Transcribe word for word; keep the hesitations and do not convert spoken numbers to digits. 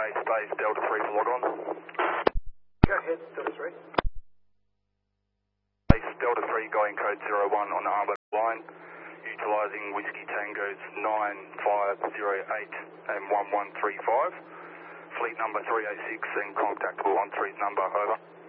Bay space Delta three for log on. Go ahead, Delta three. Base Delta three going code zero one on the Arbor line, utilising Whiskey Tangos nine five zero eight and one one three five. Fleet number three eight six and contactable on three's number, over.